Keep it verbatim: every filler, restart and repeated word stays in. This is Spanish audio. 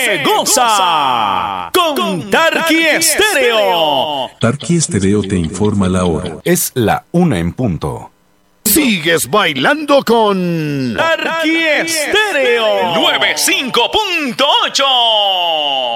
se goza con Tarqui Estéreo. Tarqui Estéreo te informa la hora. Es la una en punto. Sigues bailando con Tarqui Estéreo noventa y cinco punto ocho.